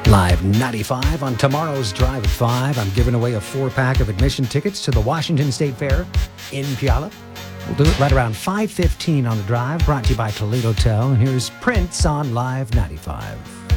Live 95 on tomorrow's Drive at 5. I'm giving away a 4-pack of admission tickets to the Washington State Fair in Puyallup. We'll do it right around 5:15 on the drive, brought to you by Toledo Tel. And here's Prince on Live 95.